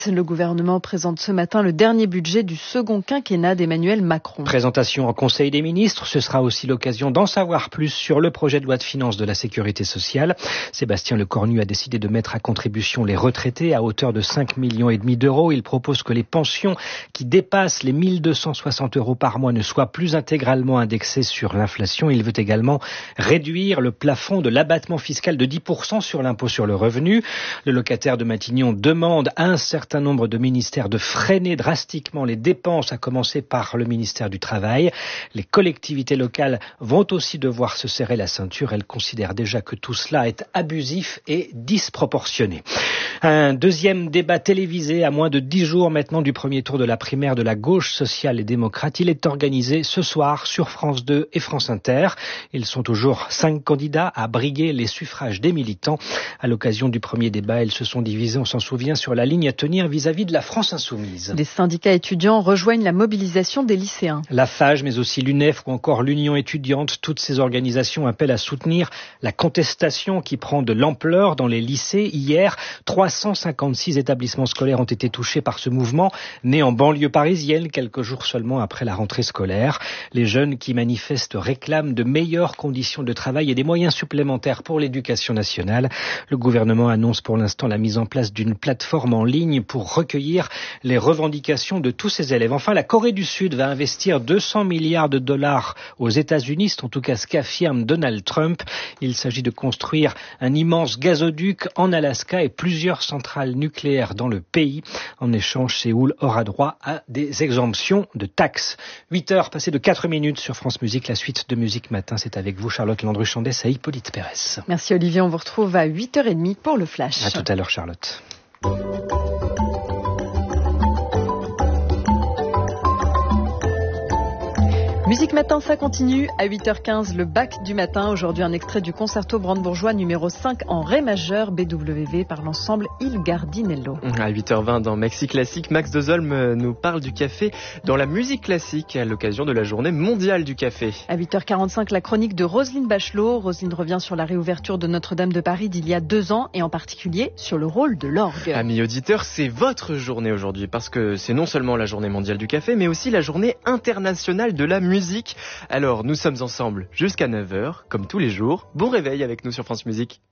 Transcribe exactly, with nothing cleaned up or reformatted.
Le gouvernement présente ce matin le dernier budget du second quinquennat d'Emmanuel Macron. Présentation en Conseil des ministres, ce sera aussi l'occasion d'en savoir plus sur le projet de loi de finances de la sécurité sociale. Sébastien Lecornu a décidé de mettre à contribution les retraités à hauteur de cinq millions et demi d'euros. Il propose que les pensions qui dépassent les mille deux cent soixante euros par mois ne soient plus intégralement indexées sur l'inflation. Il veut également réduire le plafond de l'abattement fiscal de dix pour cent sur l'impôt sur le revenu. Le locataire de Matignon demande à un certain un nombre de ministères de freiner drastiquement les dépenses, à commencer par le ministère du Travail. Les collectivités locales vont aussi devoir se serrer la ceinture. Elles considèrent déjà que tout cela est abusif et disproportionné. Un deuxième débat télévisé à moins de dix jours maintenant du premier tour de la primaire de la gauche sociale et démocrate. Il est organisé ce soir sur France deux et France Inter. Ils sont toujours cinq candidats à briguer les suffrages des militants. À l'occasion du premier débat, ils se sont divisés, on s'en souvient, sur la ligne à tenir vis-à-vis de la France insoumise. Les syndicats étudiants rejoignent la mobilisation des lycéens. La Fage, mais aussi l'U N E F ou encore l'Union étudiante, toutes ces organisations appellent à soutenir la contestation qui prend de l'ampleur dans les lycées. Hier, trois cent cinquante-six établissements scolaires ont été touchés par ce mouvement, né en banlieue parisienne, quelques jours seulement après la rentrée scolaire. Les jeunes qui manifestent réclament de meilleures conditions de travail et des moyens supplémentaires pour l'éducation nationale. Le gouvernement annonce pour l'instant la mise en place d'une plateforme en ligne pour recueillir les revendications de tous ces élèves. Enfin, la Corée du Sud va investir deux cents milliards de dollars aux États-Unis, c'est en tout cas ce qu'affirme Donald Trump. Il s'agit de construire un immense gazoduc en Alaska et plusieurs centrales nucléaires dans le pays. En échange, Séoul aura droit à des exemptions de taxes. huit heures passées de quatre minutes sur France Musique. La suite de Musique Matin, c'est avec vous, Charlotte Landru-Chandès et Hippolyte Pérez. Merci Olivier, on vous retrouve à huit heures trente pour le Flash. À tout à l'heure, Charlotte. Musique Matin, ça continue. À huit heures quinze, le bac du matin. Aujourd'hui, un extrait du concerto brandebourgeois numéro cinq en ré majeur B W V par l'ensemble Il Gardinello. À huit heures vingt, dans Maxi Classique, Max Dezolm nous parle du café dans la musique classique à l'occasion de la journée mondiale du café. À huit heures quarante-cinq, la chronique de Roselyne Bachelot. Roselyne revient sur la réouverture de Notre-Dame de Paris d'il y a deux ans et en particulier sur le rôle de l'orgue. Amis auditeurs, c'est votre journée aujourd'hui parce que c'est non seulement la journée mondiale du café mais aussi la journée internationale de la musique. Alors, nous sommes ensemble jusqu'à neuf heures, comme tous les jours. Bon réveil avec nous sur France Musique.